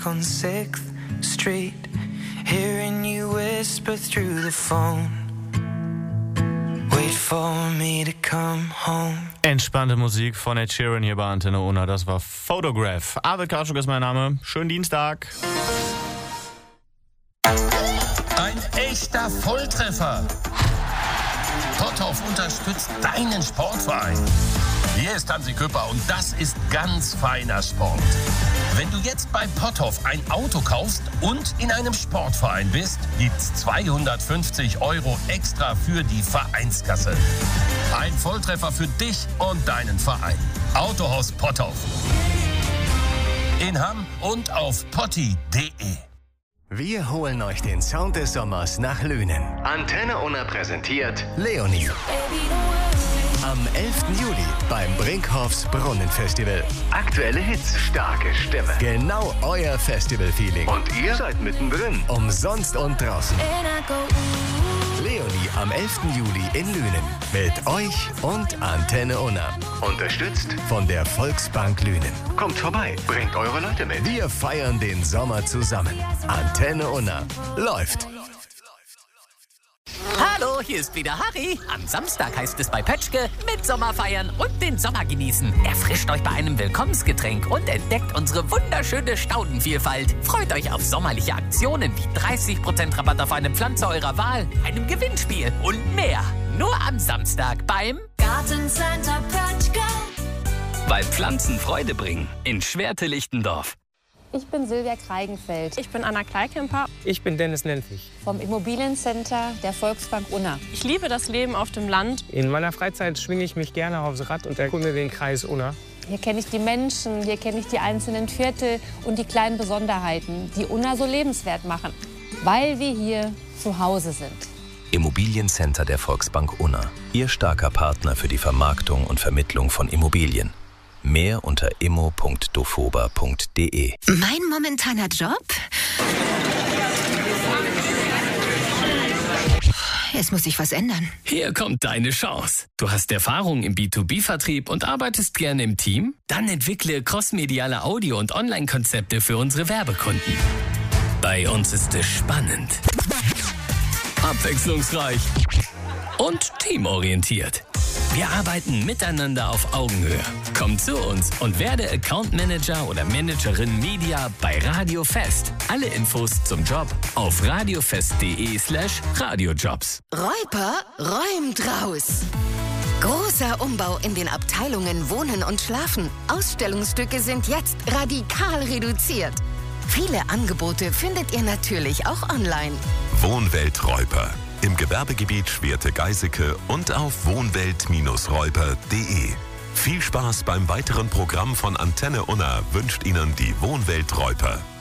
on 6th Street, hearing you whisper through the phone. Wait for me to come home. Entspannte Musik von Ed Sheeran hier bei Antenne Unna. Das war Photograph. Arvid Kaschuk ist mein Name. Schönen Dienstag. Ein echter Volltreffer. Potthoff unterstützt deinen Sportverein. Hier ist Hansi Küpper und das ist ganz feiner Sport. Wenn du jetzt bei Potthoff ein Auto kaufst und in einem Sportverein bist, gibt's 250 € extra für die Vereinskasse. Ein Volltreffer für dich und deinen Verein. Autohaus Potthoff. In Hamm und auf potti.de. Wir holen euch den Sound des Sommers nach Lünen. Antenne Unna präsentiert Leonie. Am 11. Juli beim Brinkhoffs Brunnenfestival. Aktuelle Hits, starke Stimme. Genau euer Festival-Feeling. Und ihr seid mittendrin. Umsonst und draußen. Leonie am 11. Juli in Lünen. Mit euch und Antenne Unna. Unterstützt von der Volksbank Lünen. Kommt vorbei, bringt eure Leute mit. Wir feiern den Sommer zusammen. Antenne Unna läuft. Hallo, hier ist wieder Harry. Am Samstag heißt es bei Pötschke mit Sommer feiern und den Sommer genießen. Erfrischt euch bei einem Willkommensgetränk und entdeckt unsere wunderschöne Staudenvielfalt. Freut euch auf sommerliche Aktionen wie 30% Rabatt auf eine Pflanze eurer Wahl, einem Gewinnspiel und mehr. Nur am Samstag beim Gartencenter Pötschke. Weil Pflanzen Freude bringen in Schwerte-Lichtendorf. Ich bin Silvia Kreigenfeld. Ich bin Anna Kleikemper. Ich bin Dennis Nenfig. Vom Immobiliencenter der Volksbank Unna. Ich liebe das Leben auf dem Land. In meiner Freizeit schwinge ich mich gerne aufs Rad und erkunde den Kreis Unna. Hier kenne ich die Menschen, hier kenne ich die einzelnen Viertel und die kleinen Besonderheiten, die Unna so lebenswert machen. Weil wir hier zu Hause sind. Immobiliencenter der Volksbank Unna. Ihr starker Partner für die Vermarktung und Vermittlung von Immobilien. Mehr unter immo.dofoba.de. Mein momentaner Job? Es muss sich was ändern. Hier kommt deine Chance. Du hast Erfahrung im B2B-Vertrieb und arbeitest gerne im Team? Dann entwickle crossmediale Audio- und Online-Konzepte für unsere Werbekunden. Bei uns ist es spannend, abwechslungsreich und teamorientiert. Wir arbeiten miteinander auf Augenhöhe. Komm zu uns und werde Account Manager oder Managerin Media bei Radio Fest. Alle Infos zum Job auf radiofest.de/radiojobs. Reuper räumt raus. Großer Umbau in den Abteilungen Wohnen und Schlafen. Ausstellungsstücke sind jetzt radikal reduziert. Viele Angebote findet ihr natürlich auch online. Wohnwelt Reuper. Im Gewerbegebiet Schwerte-Geiseke und auf wohnwelt-reuper.de. Viel Spaß beim weiteren Programm von Antenne Unna wünscht Ihnen die Wohnwelt Reuper.